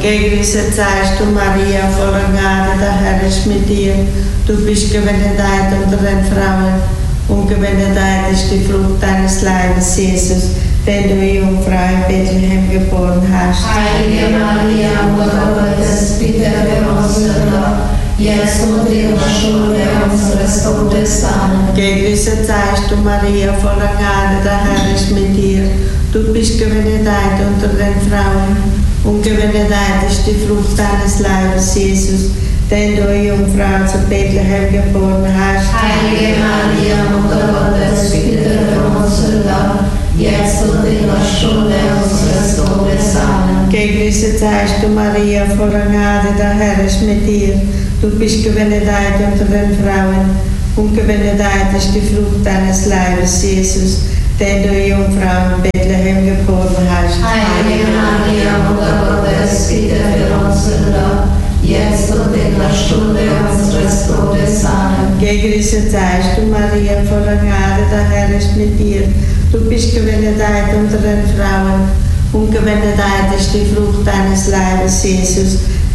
Gegrüßet seist du, Maria, voller Gnade, der Herr ist mit dir. Du bist gebenedeit unter den Frauen und gebenedeit ist die Frucht deines Leibes, Jesus, den du, Jungfrau, in Bethlehem geboren hast. Heilige Maria, Mutter Gottes, bitte für uns Sünder, jetzt und in der Stunde unseres Todes. Amen. Gegrüßet seist du, Maria, voller Gnade, der Herr ist mit dir. Du bist gebenedeit unter den Frauen und gebenedeit ist die Frucht deines Leibes, Jesus, den du, Jungfrau, zu Bethlehem geboren hast. Heilige Maria, Mutter Gottes, bitte für uns Sünder, jetzt und in der Stunde unseres Todes. Amen. Gegrüßet seist du, Maria, voller Gnade, der Herr ist mit dir. Du bist gebenedeit unter den Frauen und gebenedeit ist die Frucht deines Leibes, Jesus, den du, Jungfrau, in Bethlehem geboren hast. Heilige Maria, Mutter Gottes, bitte für uns Sünder, jetzt und in der Stunde unseres Todes. Amen. Gegrüßet seist du, Maria, voller Gnade, der Herr ist mit dir. Du bist gebenedeit unter den Frauen und gebenedeit ist die Frucht deines Leibes, Jesus,